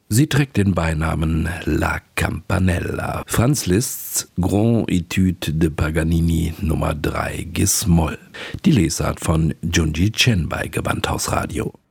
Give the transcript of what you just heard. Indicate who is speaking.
Speaker 1: Sie trägt den Beinamen La Campanella. Franz Liszt's Grand Etude de Paganini Nummer 3 Gis-Moll. Die Lesart von Junji Chen bei Gewandhaus Radio.